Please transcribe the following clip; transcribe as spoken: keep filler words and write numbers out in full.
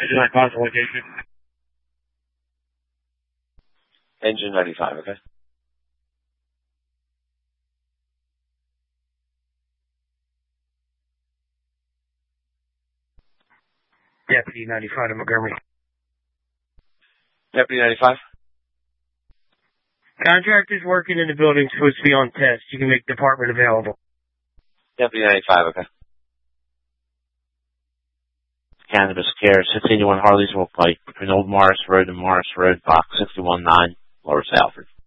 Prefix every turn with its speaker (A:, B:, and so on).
A: Engine ninety-five location.
B: Engine ninety-five, okay.
A: Deputy ninety-five to Montgomery.
B: Deputy ninety-five?
A: Contractors working in the building supposed to be on test. You can make department available.
B: Deputy ninety-five, okay.
C: Cannabis Care, six eighty-one Harleysville Pike, between Old Morris Road and Morris Road, box sixty-one nine, Lower Salford.